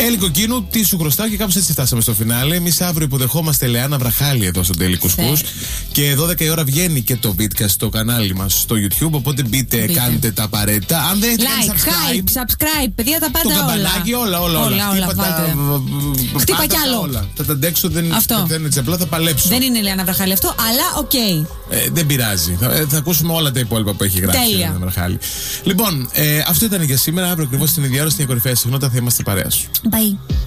Έλλη Κοκκίνου, τι σου χρωστάω, και κάπως έτσι φτάσαμε στο φινάλε. Εμείς αύριο υποδεχόμαστε Λεάννα Βραχάλη εδώ στο Daily Couscous. Και 12 η ώρα βγαίνει και το Beatcast στο κανάλι μας στο YouTube. Οπότε μπείτε, κάντε τα απαραίτητα. Αν δεν έχετε κάνει subscribe, παιδιά, τα πάντα το καμπανάκι, όλα. Χτύπα κι άλλο. Όλα. Θα τα αντέξω, δεν είναι έτσι απλά, θα παλέψω. Δεν είναι η Λεάννα Βραχάλη αυτό, αλλά οκ. Δεν πειράζει. Θα ακούσουμε όλα τα υπόλοιπα που έχει γράψει η Λεάννα Βραχάλη. Λοιπόν, αυτό ήταν για σήμερα. Αύριο ακριβώς την ίδια ώρα στην κορυφαία συχνότητα θα είμαστε παρέα σου. Bye.